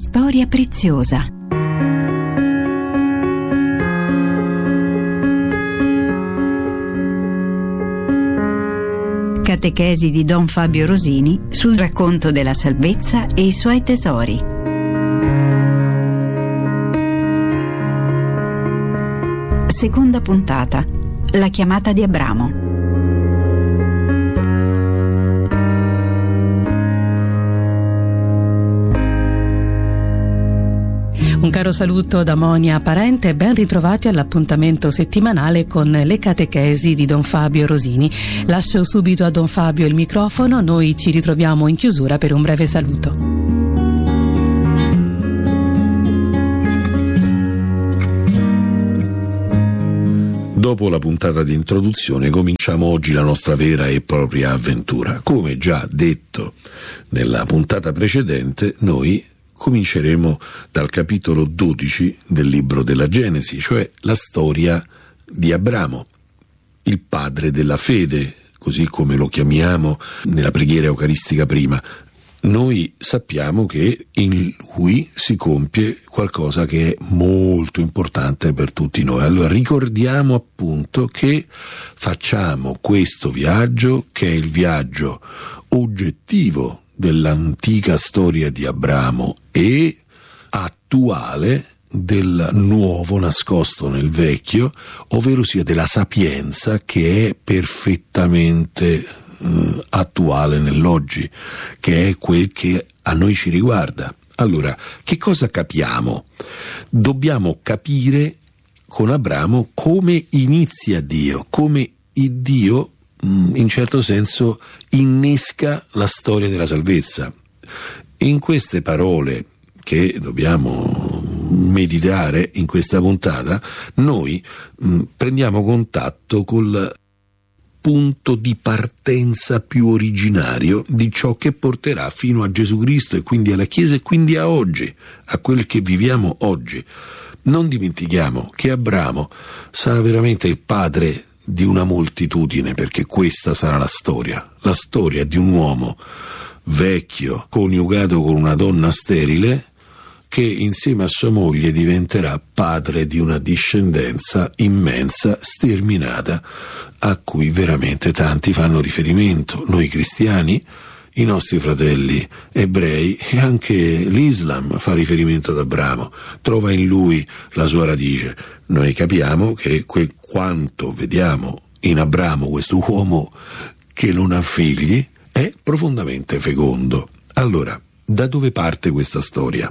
storia preziosa. Catechesi di Don Fabio Rosini sul racconto della salvezza e i suoi tesori. Seconda puntata. La chiamata di Abramo. Un caro saluto da Monia Parente e ben ritrovati all'appuntamento settimanale con le catechesi di Don Fabio Rosini. Lascio subito a Don Fabio il microfono, noi ci ritroviamo in chiusura per un breve saluto. Dopo la puntata di introduzione cominciamo oggi la nostra vera e propria avventura. Come già detto nella puntata precedente, noi cominceremo dal capitolo 12 del libro della Genesi, cioè la storia di Abramo, il padre della fede, così come lo chiamiamo nella preghiera eucaristica prima. Noi sappiamo che in lui si compie qualcosa che è molto importante per tutti noi. Allora ricordiamo appunto che facciamo questo viaggio, che è il viaggio oggettivo dell'antica storia di Abramo e attuale del nuovo nascosto nel vecchio, ovvero sia della sapienza che è perfettamente attuale nell'oggi, che è quel che a noi ci riguarda. Allora, che cosa capiamo? Dobbiamo capire con Abramo come inizia Dio, come il Dio in certo senso innesca la storia della salvezza. In queste parole che dobbiamo meditare in questa puntata, noi prendiamo contatto col punto di partenza più originario di ciò che porterà fino a Gesù Cristo e quindi alla Chiesa e quindi a oggi, a quel che viviamo oggi. Non dimentichiamo che Abramo sarà veramente il padre di una moltitudine, perché questa sarà la storia di un uomo vecchio coniugato con una donna sterile che insieme a sua moglie diventerà padre di una discendenza immensa, sterminata, a cui veramente tanti fanno riferimento, noi cristiani, i nostri fratelli ebrei e anche l'Islam fa riferimento ad Abramo, trova in lui la sua radice. Noi capiamo che quanto vediamo in Abramo, questo uomo che non ha figli, è profondamente fecondo. Allora, da dove parte questa storia?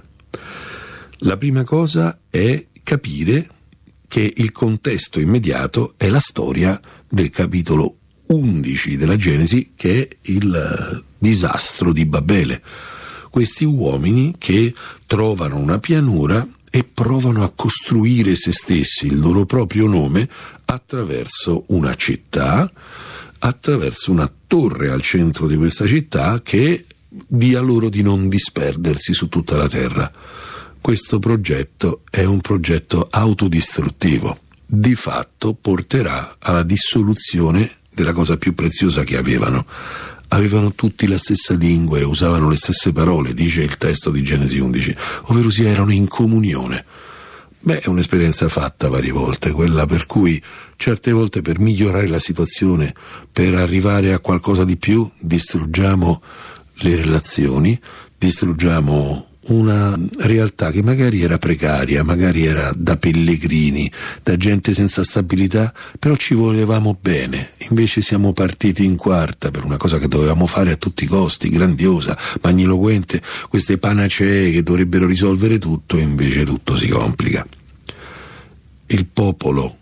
La prima cosa è capire che il contesto immediato è la storia del capitolo 11 della Genesi, che è il disastro di Babele. Questi uomini che trovano una pianura e provano a costruire se stessi, il loro proprio nome, attraverso una città, attraverso una torre al centro di questa città che dia loro di non disperdersi su tutta la terra. Questo progetto è un progetto autodistruttivo. Di fatto porterà alla dissoluzione della cosa più preziosa che avevano. Avevano tutti la stessa lingua e usavano le stesse parole, dice il testo di Genesi 11, ovvero sia erano in comunione. È un'esperienza fatta varie volte, quella per cui certe volte per migliorare la situazione, per arrivare a qualcosa di più, distruggiamo le relazioni, distruggiamo una realtà che magari era precaria, magari era da pellegrini, da gente senza stabilità, però ci volevamo bene. Invece siamo partiti in quarta per una cosa che dovevamo fare a tutti i costi, grandiosa, magniloquente, queste panacee che dovrebbero risolvere tutto, e invece tutto si complica. Il popolo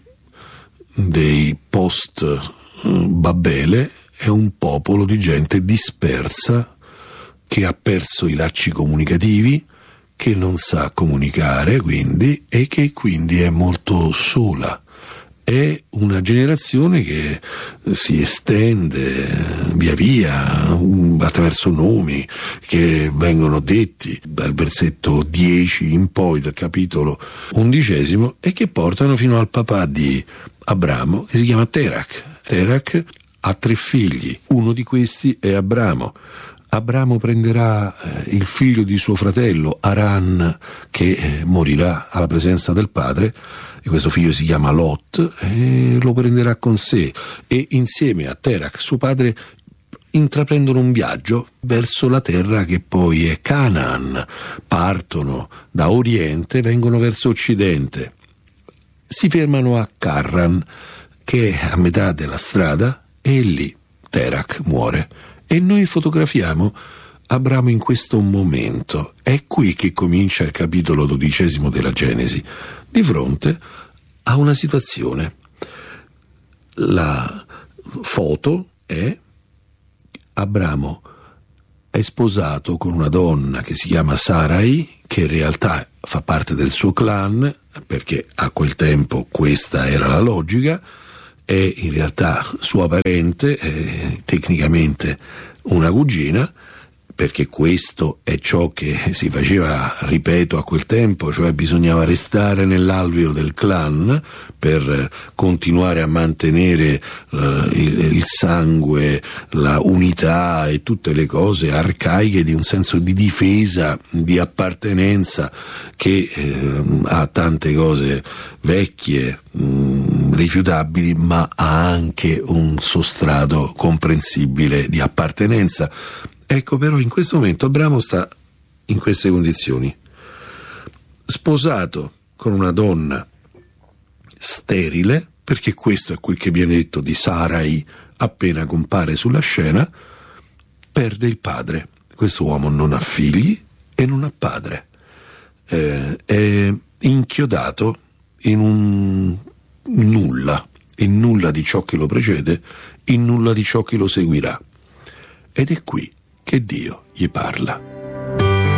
dei post Babele è un popolo di gente dispersa, che ha perso i lacci comunicativi, che non sa comunicare quindi, e che quindi è molto sola. È una generazione che si estende via via attraverso nomi che vengono detti dal versetto 10 in poi del capitolo 11 e che portano fino al papà di Abramo, che si chiama Terach. Terach ha 3 figli, uno di questi è Abramo. Abramo prenderà il figlio di suo fratello Aran, che morirà alla presenza del padre, e questo figlio si chiama Lot, e lo prenderà con sé, e insieme a Terach suo padre intraprendono un viaggio verso la terra che poi è Canaan. Partono da oriente, vengono verso occidente, si fermano a Carran, che è a metà della strada, e lì Terach muore. E noi fotografiamo Abramo in questo momento. È qui che comincia il capitolo 12 della Genesi, di fronte a una situazione. La foto è Abramo è sposato con una donna che si chiama Sarai, che in realtà fa parte del suo clan, perché a quel tempo questa era la logica. È in realtà sua parente, tecnicamente una cugina, perché questo è ciò che si faceva, ripeto, a quel tempo, cioè bisognava restare nell'alveo del clan per continuare a mantenere il sangue, la unità e tutte le cose arcaiche di un senso di difesa, di appartenenza, che ha tante cose vecchie, rifiutabili, ma ha anche un sostrato comprensibile di appartenenza. Ecco, però in questo momento Abramo sta in queste condizioni, sposato con una donna sterile, perché questo è quel che viene detto di Sarai appena compare sulla scena, perde il padre. Questo uomo non ha figli e non ha padre, è inchiodato in un nulla, in nulla di ciò che lo precede, in nulla di ciò che lo seguirà. Ed è qui che Dio gli parla.